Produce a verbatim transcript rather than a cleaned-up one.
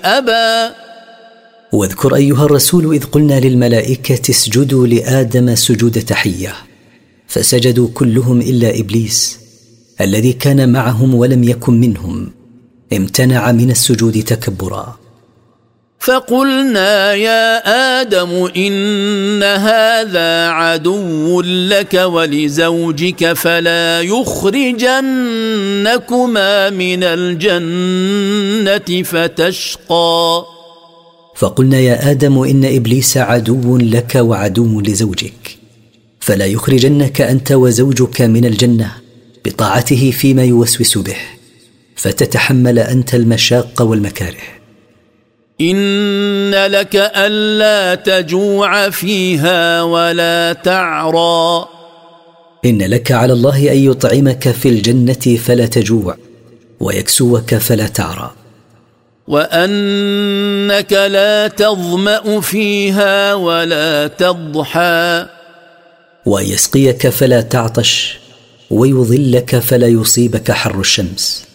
فأبى. واذكر أيها الرسول إذ قلنا للملائكة اسجدوا لآدم سجود تحية، فسجدوا كلهم إلا إبليس الذي كان معهم ولم يكن منهم، امتنع من السجود تكبرا. فقلنا يا آدم إن هذا عدو لك ولزوجك فلا يخرجنكما من الجنة فتشقى. فقلنا يا آدم إن إبليس عدو لك وعدو لزوجك، فلا يخرجنك أنت وزوجك من الجنة بطاعته فيما يوسوس به، فتتحمل أنت المشاق والمكاره. إن لك ألا تجوع فيها ولا تعرى. إن لك على الله أن يطعمك في الجنة فلا تجوع، ويكسوك فلا تعرى. وأنك لا تظمأ فيها ولا تضحى. ويسقيك فلا تعطش، ويظلك فلا يصيبك حر الشمس.